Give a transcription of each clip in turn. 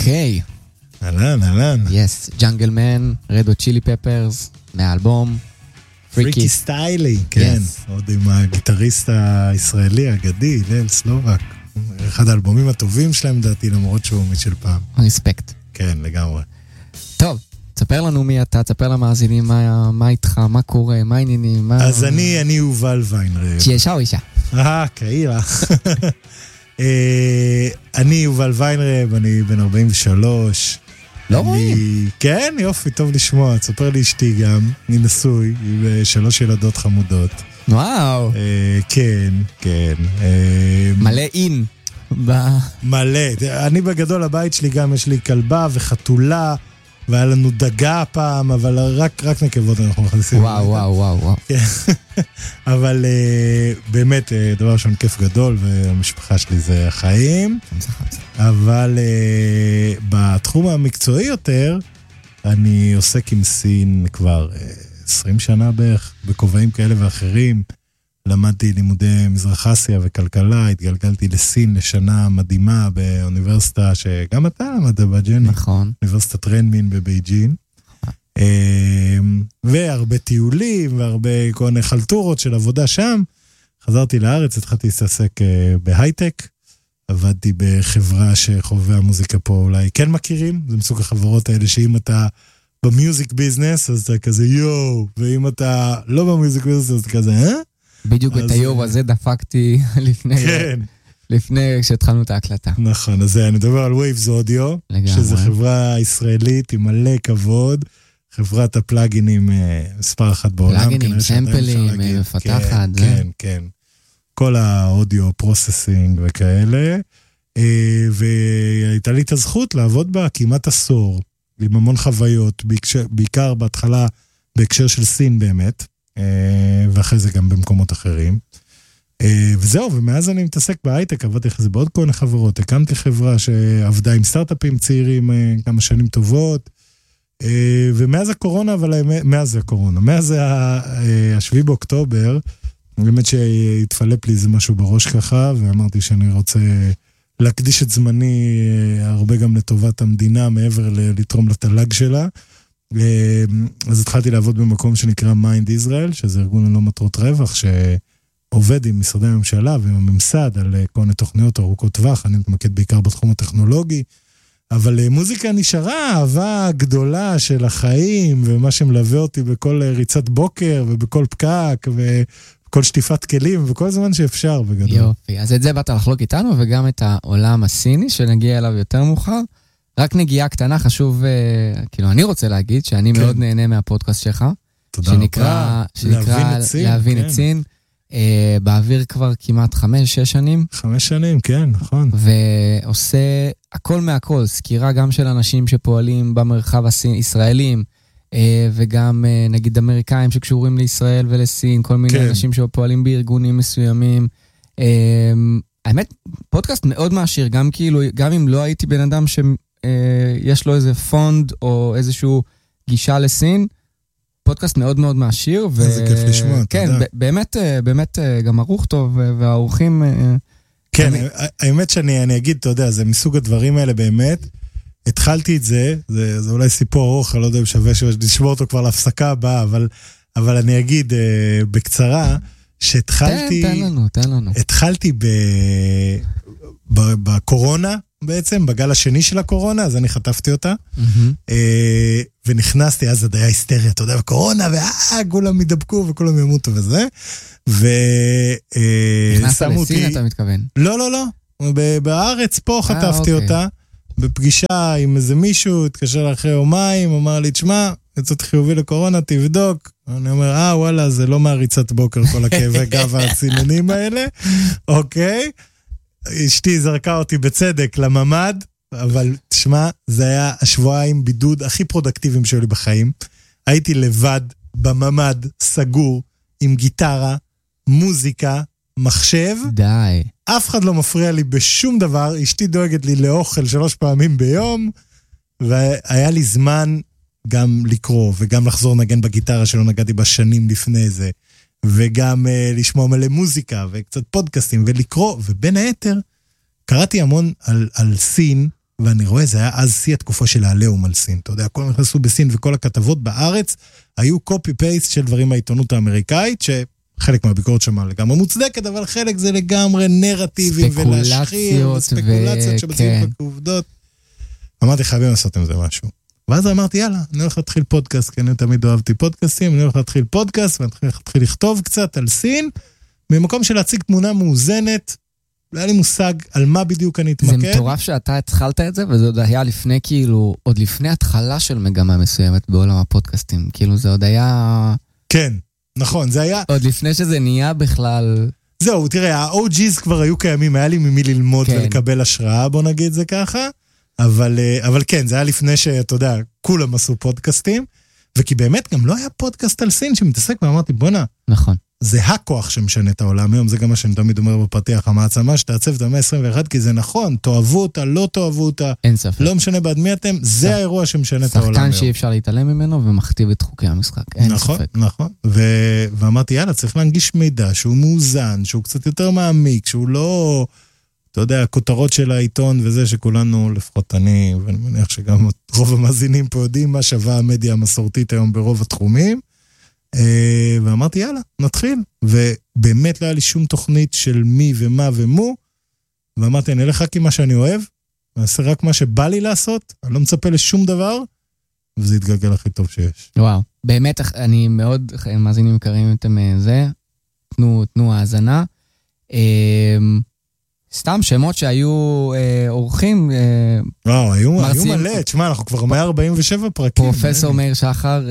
אוקיי. אהלן. יס, ג'אנגל מן, רד הוט צ'ילי פפרס, מהאלבום פריקי סטיילי, כן. עוד עם הגיטריסט הישראלי, האגדי, ליל סלובק. אחד האלבומים הטובים שלהם דעתי, למרות שהוא משל פעם. ריספקט. כן, לגמרי. טוב, תספר לנו מי אתה, תספר למאזינים מה איתך, מה קורה, מה העניינים, מה... אז אני יובל ויינרב. שישה או אישה? קהילה. אני יובל ויינרב, אני בן 43. לא רואים. כן, יופי, טוב לשמוע. תספר לי אשתי גם, אני נשוי, עם 3 ילדות חמודות. וואו. כן. מלא אין. מלא. אני בגדול, הבית שלי גם, יש לי כלבה וחתולה, והיה לנו דגה פעם, אבל רק נקבות אנחנו מכניסים. וואו. אבל באמת, דבר ראשון כיף גדול, והמשפחה שלי זה החיים. אבל בתחום המקצועי יותר, אני עוסק עם סין כבר 20 שנה בערך, בכובעים כאלה ואחרים. למדתי לימודי מזרח אסיה וכלכלה, התגלגלתי לסין לשנה מדהימה באוניברסיטה שגם אתה למדת בה, ג'ני. נכון. אוניברסיטת רנמין בבייג'ין. והרבה טיולים והרבה כל מיני חלטורות של עבודה שם. חזרתי לארץ, התחלתי להתעסק בהייטק. עבדתי בחברה שחובבי המוזיקה פה אולי כן מכירים. זה מסוג החברות האלה שאם אתה במיוזיק ביזנס, אז אתה כזה יו, ואם אתה לא במיוזיק ביזנס, אז אתה כזה, בדיוק את היו הזה דפקתי לפני שהתחלנו את ההקלטה. נכון, אז אני מדבר על Waves Audio, שזו חברה ישראלית עם מלא כבוד, חברת הפלאגינים מספר אחת בעולם. פלאגינים, סמפלים, מפתחת. כן. כל האודיו פרוססינג וכאלה, והייתה לי את הזכות לעבוד בה כמעט עשור, עם המון חוויות, בעיקר בהתחלה בהקשר של סין באמת, ואחרי זה גם במקומות אחרים. וזהו, ומאז אני מתעסק בהייטק, עבדתי אחרי זה בעוד כל מיני חברות, הקמתי חברה שעבדה עם סטארט-אפים צעירים כמה שנים טובות, ומאז הקורונה, מאז השביעי באוקטובר, באמת שהתפלפ לי איזה משהו בראש ככה, ואמרתי שאני רוצה להקדיש את זמני הרבה גם לטובת המדינה, מעבר לתרום לתל"ג שלה, אז התחלתי לעבוד במקום שנקרא Mind Israel, שזה ארגון ללא מטרות רווח, שעובד עם משרדי הממשלה ועם הממסד על כל מיני תוכניות ארוכות טווח, אני מתמקד בעיקר בתחום הטכנולוגי, אבל מוזיקה נשארה אהבה גדולה של החיים, ומה שמלווה אותי בכל ריצת בוקר, ובכל פקק, וכל שטיפת כלים, וכל זמן שאפשר בגדול. יופי, אז את זה באת לחלוק איתנו, וגם את העולם הסיני, שנגיע אליו יותר מאוחר. רק נגיעה קטנה, חשוב, כאילו אני רוצה להגיד שאני מאוד נהנה מהפודקאסט שלך. תודה רבה. שנקרא להבין את סין. באוויר כבר כמעט 5-6 שנים. 5 שנים, כן, נכון. ועושה הכל מהכל, סקירה גם של אנשים שפועלים במרחב ישראלים, וגם נגיד אמריקאים שקשורים לישראל ולסין, כל מיני אנשים שפועלים בארגונים מסוימים. האמת, פודקאסט מאוד מעשיר, גם אם לא הייתי בן אדם יש לו איזה פונד או איזשהו גישה לסין, פודקאסט מאוד מאוד מעשיר. זה כיף לשמוע, כן, באמת גם ערוך טוב, והעורכים... כן, האמת שאני אגיד, אתה יודע, זה מסוג הדברים האלה באמת, התחלתי את זה אולי סיפור ארוך, אני לא יודע אם שווה שנשמור אותו כבר להפסקה הבאה, אבל אני אגיד בקצרה, שהתחלתי... תן לנו. התחלתי בקורונה, בעצם, בגל השני של הקורונה, אז אני חטפתי אותה, ונכנסתי, אז זה היה היסטריה, אתה יודע, בקורונה, כולם ידבקו וכולם ימותו וזה, נכנסת לסין, אתה מתכוון? לא, בארץ פה חטפתי אותה, בפגישה עם איזה מישהו, התקשר אחרי יומיים, אמר לי, תשמע, יצאתי חיובי לקורונה, תבדוק, אני אומר, וואלה, זה לא מהריצת בוקר, כל הכאבי גב הצינונים האלה, אוקיי, אשתי זרקה אותי בצדק לממד, אבל תשמע, זה היה השבועיים בידוד הכי פרודקטיביים שלי בחיים. הייתי לבד בממד, סגור, עם גיטרה, מוזיקה, מחשב. די. אף אחד לא מפריע לי בשום דבר, אשתי דואגת לי לאוכל 3 פעמים ביום, והיה לי זמן גם לקרוא, וגם לחזור נגן בגיטרה שלא נגעתי בשנים לפני זה, וגם לשמוע מלא מוזיקה, וקצת פודקאסטים, ולקרוא, ובין היתר, קראתי המון על סין, ואני רואה, זה היה אז שיא התקופה של העליהום על סין. אתה יודע, כל נכנסו בסין וכל הכתבות בארץ, היו קופי-פייסט של דברים מהעיתונות האמריקאית, שחלק מהביקורת שמה לגמרי מוצדקת, אבל חלק זה לגמרי נרטיבים ולהשחיר, וספקולציות שמציעים כעובדות. אמרתי, חייבים לעשות עם זה משהו. ואז אמרתי, יאללה, אני הולך להתחיל פודקאסט, כי אני תמיד אוהבתי פודקאסטים, אני הולך להתחיל פודקאסט, ואני הולך להתחיל לכתוב קצת על סין, ממקום של להציג תמונה מאוזנת, לא היה לי מושג על מה בדיוק אני אתמקד. זה מטורף שאתה התחלת את זה, וזה עוד היה לפני, כאילו, עוד לפני התחלה של מגמה מסוימת בעולם הפודקאסטים. כאילו, זה עוד היה... כן, נכון, זה היה... עוד לפני שזה נהיה בכלל... זהו, תראה, ה-OGs כבר היו קיימים, היה לי ממי ללמוד ולקבל השראה, בוא נגיד זה ככה, אבל כן, זה היה לפני שאתה יודע, כולם עשו פודקאסטים, וכי באמת גם לא היה פודקאסט על סין שמתעסק, ואמרתי, בוא'נה, נכון. זה הכוח שמשנה את העולם היום, זה גם מה שאני תמיד אומר בפתיח, המעצמה שתעצב את המאה ה-21, כי זה נכון, תאהבו אותה, לא תאהבו אותה, אין ספק. לא משנה בעד מי אתם, זה האירוע שמשנה את העולם היום. שחקן שאי אפשר להתעלם ממנו ומכתיב את חוקי המשחק, אין ספק. נכון, ואמרתי, יאללה, צריך להנגיש מידע שהוא מאוזן, שהוא קצת יותר מעמיק, שהוא לא, אתה יודע, הכותרות של העיתון וזה שכולנו, לפחות אני, ואני מניח שגם רוב המאזינים פה יודעים מה שווה המדיה המסורתית היום ברוב התחומים, ואמרתי, יאללה, נתחיל. ובאמת לא היה לי שום תוכנית של מי ומה ומו, ואמרתי, אני אלך רק עם מה שאני אוהב, אני אעשה רק מה שבא לי לעשות, אני לא מצפה לשום דבר, וזה יתגלגל הכי טוב שיש. וואו, באמת, אני מאוד, מאזינים יקרים אתם זה, תנו האזנה. סתם שמות שהיו אורחים. וואו, היו מלא, תשמע, אנחנו כבר 147 פרקים. פרופסור מאיר שחר,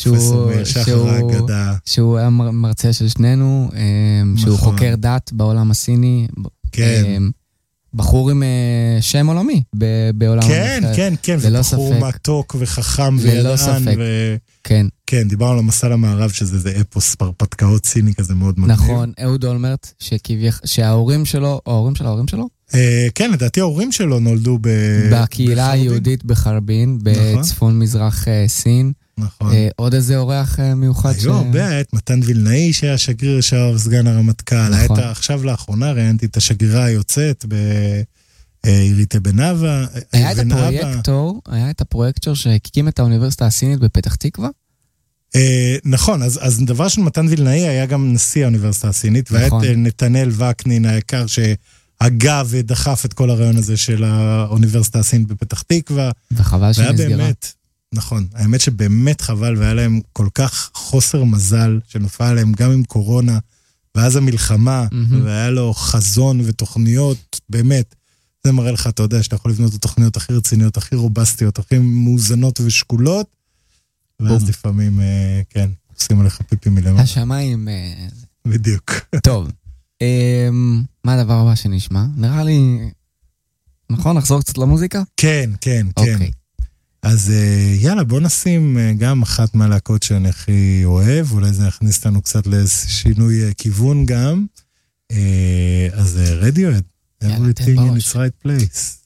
שהוא היה מרצה של שנינו, שהוא חוקר דת בעולם הסיני. כן. בחור עם שם עולמי בעולם כן, כן, כן, ובחור מתוק וחכם וידען. כן. כן, דיברנו על המסע למערב, שזה אפוס פרפתקאות סיני כזה מאוד מגניב. נכון, אהוד אולמרט, שההורים שלו, ההורים שלו? כן, לדעתי ההורים שלו נולדו בקהילה היהודית בחרבין, בצפון מזרח סין. נכון. עוד איזה אורח מיוחד היו הרבה, את מתן וילנאי שהיה שגריר שער סגן הרמטכ"ל. נכון. עכשיו לאחרונה ראיינתי את השגרירה היוצאת בעירית בנאווה. היה את הפרויקטור שהקים את האוניברסיטה הסינית בפתח תקווה? נכון, אז דבר של מתן וילנאי היה גם נשיא האוניברסיטה הסינית, והיה את נתנאל וקנין היקר שהגה ודחף את כל הרעיון הזה של האוניברסיטה הסינית בפתח תקווה. וחבל שנסגרה. נכון, האמת שבאמת חבל, והיה להם כל כך חוסר מזל, שנופע עליהם גם עם קורונה, ואז המלחמה, והיה לו חזון ותוכניות, באמת, זה מראה לך, אתה יודע, שאתה יכול לבנות את התוכניות הכי רציניות, הכי רובסטיות, הכי מאוזנות ושקולות, ואז לפעמים, כן, עושים עליך פיפי מלמעלה. השמיים... בדיוק. טוב, מה הדבר הבא שנשמע? נראה לי, נכון, נחזור קצת למוזיקה? כן, כן, כן. אז יאללה, בוא נשים גם אחת מהלהקות שאני הכי אוהב, אולי זה יכניס אותנו קצת לשינוי כיוון גם. אז Radiohead, Everything in its right place.